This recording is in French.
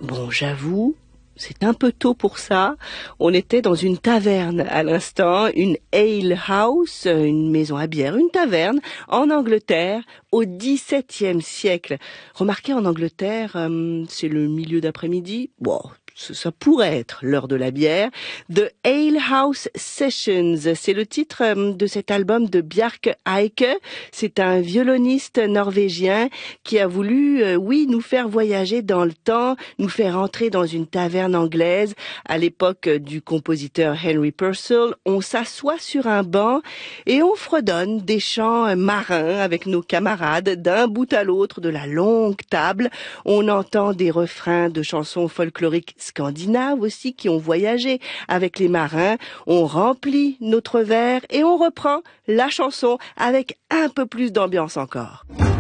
Bon, j'avoue, c'est un peu tôt pour ça. On était dans une taverne à l'instant, une ale house, une maison à bière, une taverne en Angleterre au XVIIe siècle. Remarquez, en Angleterre, c'est le milieu d'après-midi. Bon, ça pourrait être l'heure de la bière. The Ale House Sessions, c'est le titre de cet album de Bjarke Eike. C'est un violoniste norvégien qui a voulu, nous faire voyager dans le temps, nous faire entrer dans une taverne anglaise. À l'époque du compositeur Henry Purcell, on s'assoit sur un banc et on fredonne des chants marins avec nos camarades d'un bout à l'autre de la longue table. On entend des refrains de chansons folkloriques scandinaves aussi qui ont voyagé avec les marins. On remplit notre verre et on reprend la chanson avec un peu plus d'ambiance encore.